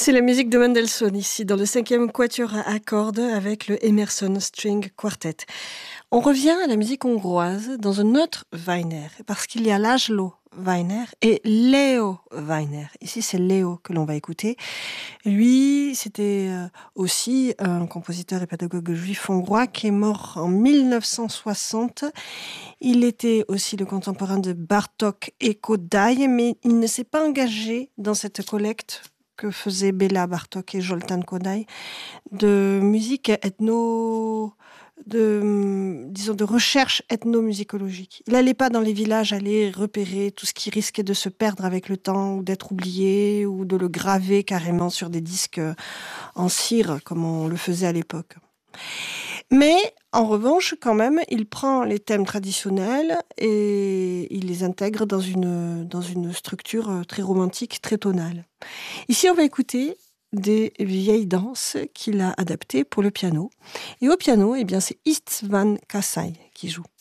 C'est la musique de Mendelssohn, ici, dans le 5e quatuor à cordes avec le Emerson String Quartet. On revient à la musique hongroise dans un autre Weiner, parce qu'il y a László Weiner et Leo Weiner. Ici, c'est Léo que l'on va écouter. Lui, c'était aussi un compositeur et pédagogue juif hongrois qui est mort en 1960. Il était aussi le contemporain de Bartók et Kodály, mais il ne s'est pas engagé dans cette collecte que faisaient Béla Bartók et Zoltán Kodály de musique de recherche ethnomusicologique. Il n'allait pas dans les villages aller repérer tout ce qui risquait de se perdre avec le temps ou d'être oublié ou de le graver carrément sur des disques en cire comme on le faisait à l'époque. Mais en revanche, quand même, il prend les thèmes traditionnels et il les intègre dans une structure très romantique, très tonale. Ici, on va écouter des vieilles danses qu'il a adaptées pour le piano. Et au piano, eh bien, c'est István Kassai qui joue.